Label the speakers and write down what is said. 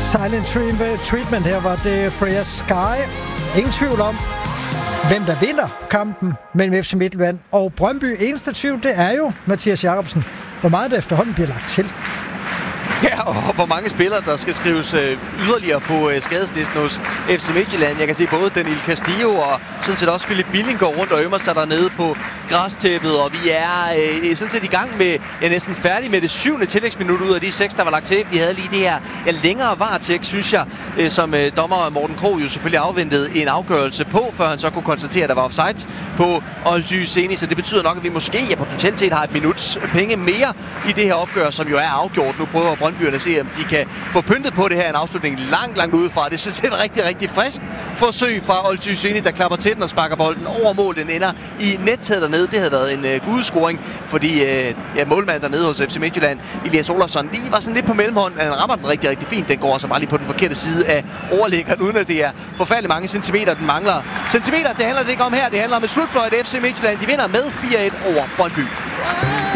Speaker 1: Silent Treatment. Her var det Freya Sky. Ingen tvivl om, hvem der vinder kampen mellem FC Midtjylland og Brøndby. Eneste tvivl, det er jo Mathias Jacobsen. Hvor meget der efterhånden bliver lagt til.
Speaker 2: Ja, og hvor mange spillere, der skal skrives yderligere på skadeslisten hos FC Midtjylland. Jeg kan se både Daniel Castillo og sådan set også Philip Billing går rundt og ømmer sig dernede på græstæppet. Og vi er sådan set i gang med, næsten færdig med det 7. tillægsminut ud af de 6, der var lagt til. Vi havde lige det her længere VAR-tjek, synes jeg, som dommer Morten Krog jo selvfølgelig afventede en afgørelse på, før han så kunne konstatere, at der var offside på Oldty Seni. Så det betyder nok, at vi måske potentielt set har et minuts penge mere i det her opgør, som jo er afgjort. Nu prøver Brøndbyerne at se, om de kan få pyntet på det her. En afslutning langt udefra. Det synes jeg er et rigtig frisk forsøg fra Oldty Seni, der klapper til den og sparker bolden over mål. Den ender i nettæet dernede. Det havde været en gudscoring, fordi målmanden dernede hos FC Midtjylland, Elias Olafsson, lige var sådan lidt på mellemhånd. Han rammer den rigtig fint. Den går altså bare lige på den forkerte side af overliggeren, uden at det er forfærdeligt mange centimeter, den mangler. Centimeter, det handler det ikke om her. Det handler om et slutfløjt FC Midtjylland. De vinder med 4-1 over Brøndby.